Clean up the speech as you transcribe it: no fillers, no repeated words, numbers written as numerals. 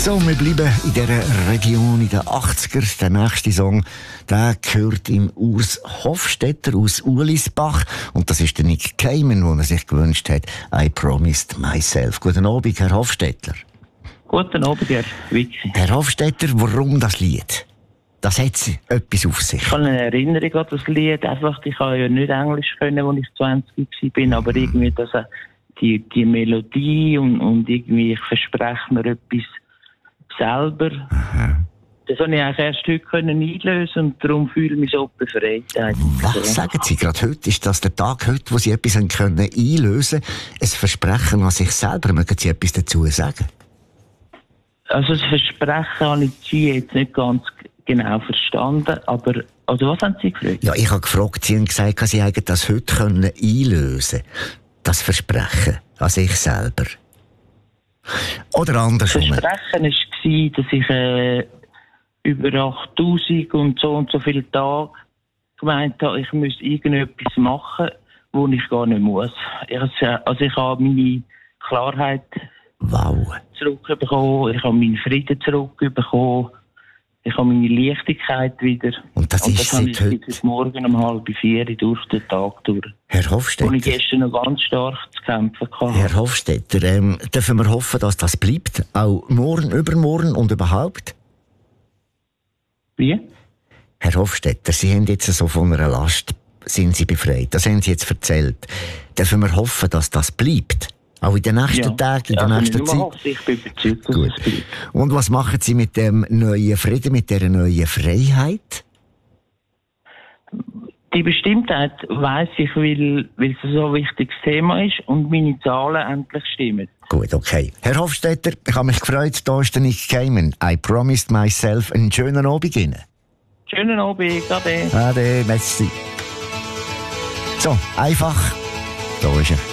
So, wir bleiben in dieser Region in den 80er. Der nächste Song, der gehört im Urs Hofstetter aus Ulisbach. Und das ist der Nick Cayman, den er sich gewünscht hat. I Promised Myself. Guten Abend, Herr Hofstetter. Guten Abend, Herr Wicki. Herr Hofstetter, warum das Lied? Das hat etwas auf sich. Ich habe eine Erinnerung an das Lied. Einfach, ich habe ja nicht Englisch können, als ich 20 war, aber irgendwie die Melodie und irgendwie, ich verspreche mir etwas selber. Aha. Das konnte ich eigentlich erst heute einlösen und darum fühle ich mich so befreit. Was sagen Sie gerade heute? Ist das der Tag heute, wo Sie etwas einlösen können? Ein Versprechen an sich selber? Mögen Sie etwas dazu sagen? Also das Versprechen habe ich Sie jetzt nicht ganz genau verstanden, aber also was haben Sie gefragt? Ja, ich habe gefragt, Sie haben gesagt, Sie hätten das heute einlösen können. Das Versprechen an sich selber. Oder andersrum. Das Versprechen war, dass ich über 8000 und so viele Tage gemeint habe, ich müsse irgendetwas machen, wo ich gar nicht muss. Ich habe meine Klarheit zurückbekommen, ich habe meinen Frieden zurückbekommen, ich habe meine Leichtigkeit wieder. Und das ist habe ich heute morgen um 3:30 durch den Tag durch. Herr Hofstetter. Und ich gestern noch ganz stark zu kämpfen hatte. Herr Hofstetter, dürfen wir hoffen, dass das bleibt? Auch morgen, übermorgen und überhaupt? Wie? Herr Hofstetter, Sie haben jetzt so von einer Last, sind Sie befreit. Das haben Sie jetzt erzählt. Dürfen wir hoffen, dass das bleibt? Auch in den nächsten Tagen, in der nächsten Zeit? Ich bin überzeugt, dass Gut. es bleibt. Und was machen Sie mit dem neuen Frieden, mit dieser neuen Freiheit? Die Bestimmtheit weiss ich, weil es so ein wichtiges Thema ist und meine Zahlen endlich stimmen. Gut, okay. Herr Hofstetter, ich habe mich gefreut, da ist der Nick Cayman. I promised myself einen schönen Abend Ihnen. Schönen Abend, Ade. Ade, merci. So, einfach. Da ist er.